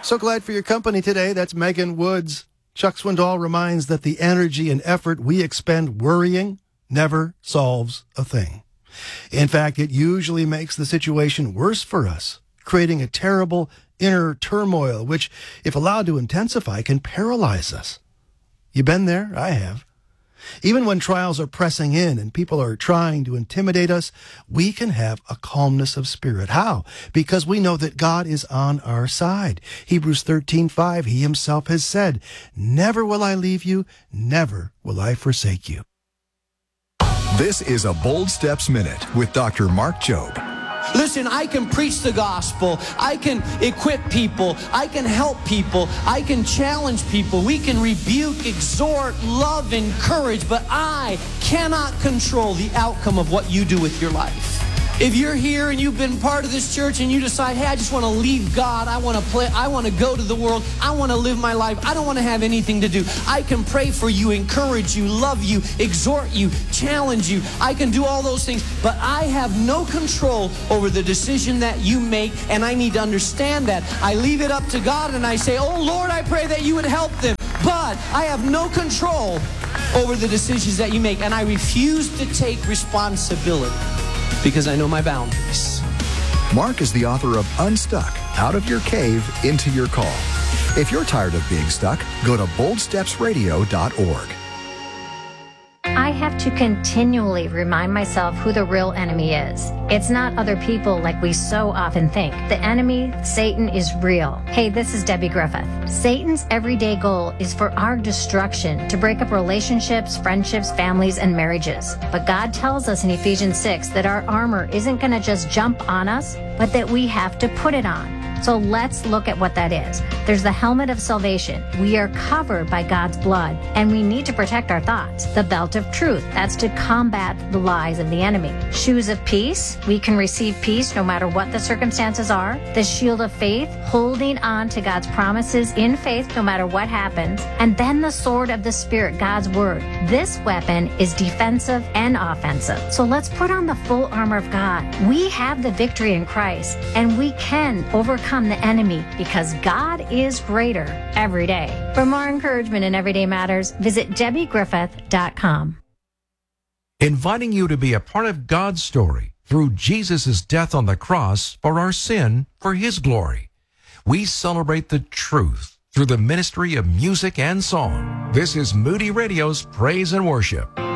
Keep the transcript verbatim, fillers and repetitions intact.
So glad for your company today. That's Megan Woods. Chuck Swindoll reminds that the energy and effort we expend worrying never solves a thing. In fact, it usually makes the situation worse for us, creating a terrible inner turmoil, which, if allowed to intensify, can paralyze us. You been there? I have. Even when trials are pressing in and people are trying to intimidate us, we can have a calmness of spirit. How? Because we know that God is on our side. Hebrews thirteen five, he himself has said, "Never will I leave you, never will I forsake you." This is a Bold Steps Minute with Doctor Mark Jobe. Listen, I can preach the gospel. I can equip people. I can help people. I can challenge people. We can rebuke, exhort, love, encourage, but I cannot control the outcome of what you do with your life. If you're here and you've been part of this church and you decide, hey, I just want to leave God, I want to play, I want to go to the world, I want to live my life, I don't want to have anything to do. I can pray for you, encourage you, love you, exhort you, challenge you. I can do all those things, but I have no control over the decision that you make, and I need to understand that. I leave it up to God and I say, oh Lord, I pray that you would help them, but I have no control over the decisions that you make, and I refuse to take responsibility. Because I know my boundaries. Mark is the author of Unstuck, Out of Your Cave, Into Your Call. If you're tired of being stuck, go to bold steps radio dot org. I have to continually remind myself who the real enemy is. It's not other people like we so often think. The enemy, Satan, is real. Hey, this is Debbie Griffith. Satan's everyday goal is for our destruction, to break up relationships, friendships, families, and marriages. But God tells us in Ephesians six that our armor isn't going to just jump on us, but that we have to put it on. So let's look at what that is. There's the helmet of salvation. We are covered by God's blood, and we need to protect our thoughts. The belt of truth. That's to combat the lies of the enemy. Shoes of peace. We can receive peace no matter what the circumstances are. The shield of faith. Holding on to God's promises in faith no matter what happens. And then the sword of the Spirit, God's word. This weapon is defensive and offensive. So let's put on the full armor of God. We have the victory in Christ, and we can overcome the enemy because God is greater every day. For more encouragement in Everyday Matters, visit debbie griffith dot com. Inviting you to be a part of God's story through Jesus' death on the cross for our sin, for His glory. We celebrate the truth through the ministry of music and song. This is Moody Radio's Praise and Worship.